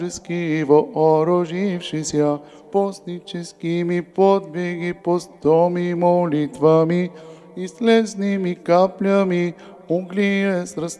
вооружившися постническими подвиги, постом и молитвами и слезными каплями углие с